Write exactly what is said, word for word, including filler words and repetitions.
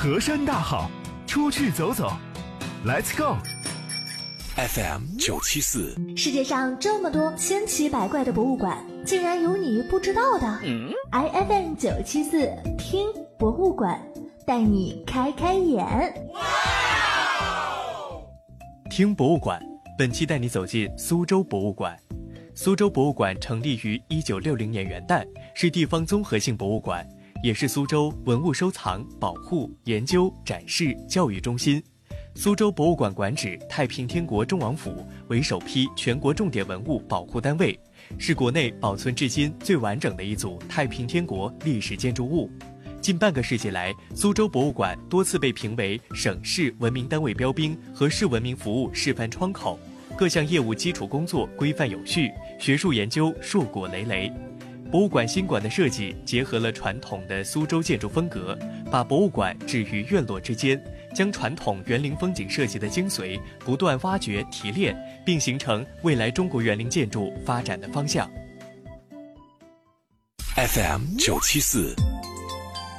河山大好，出去走走 ，Let's go。 F M 九七四， 世界上这么多千奇百怪的博物馆，竟然有你不知道的。嗯、I F M 九七四听博物馆，带你开开眼。 听博物馆，本期带你走进苏州博物馆。苏州博物馆成立于一九六零年元旦，是地方综合性博物馆，也是苏州文物收藏、保护、研究、展示、教育中心。苏州博物馆馆址太平天国忠王府为首批全国重点文物保护单位，是国内保存至今最完整的一组太平天国历史建筑物。近半个世纪来，苏州博物馆多次被评为省市文明单位标兵和市文明服务示范窗口，各项业务基础工作规范有序，学术研究硕果累累。博物馆新馆的设计结合了传统的苏州建筑风格，把博物馆置于院落之间，将传统园林风景设计的精髓不断挖掘提炼，并形成未来中国园林建筑发展的方向。 F M 九七四